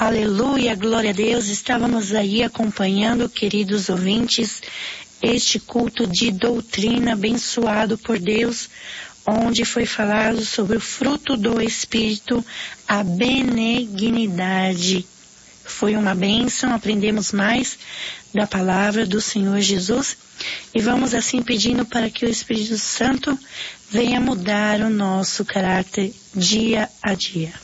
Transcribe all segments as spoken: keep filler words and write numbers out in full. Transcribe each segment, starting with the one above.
Aleluia, glória a Deus. Estávamos aí acompanhando, queridos ouvintes, este culto de doutrina abençoado por Deus, onde foi falado sobre o fruto do Espírito, a benignidade. Foi uma bênção, aprendemos mais da palavra do Senhor Jesus e vamos assim pedindo para que o Espírito Santo venha mudar o nosso caráter dia a dia.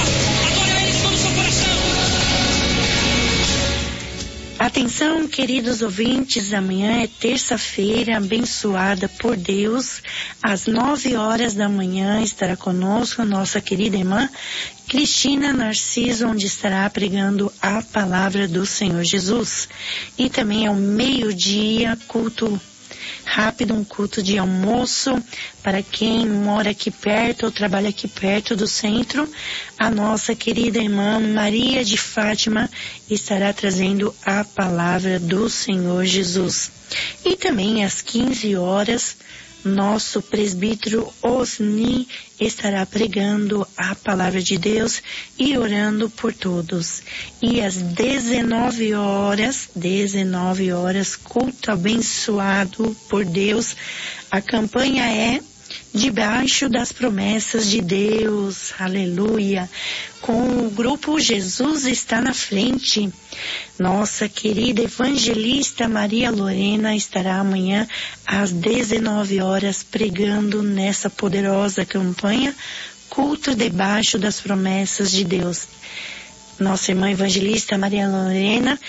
Atenção, queridos ouvintes, amanhã é terça-feira abençoada por Deus. Às nove horas da manhã estará conosco a nossa querida irmã Cristina Narciso, onde estará pregando a palavra do Senhor Jesus. E também ao meio-dia, culto rápido, um culto de almoço para quem mora aqui perto ou trabalha aqui perto do centro. A nossa querida irmã Maria de Fátima estará trazendo a palavra do Senhor Jesus. E também às quinze horas, nosso presbítero Osni estará pregando a palavra de Deus e orando por todos. E às dezenove horas, dezenove horas, culto abençoado por Deus. A campanha é Debaixo das Promessas de Deus, aleluia, com o grupo Jesus Está na Frente. Nossa querida evangelista Maria Lorena estará amanhã às dezenove horas pregando nessa poderosa campanha, culto debaixo das promessas de Deus. Nossa irmã evangelista Maria Lorena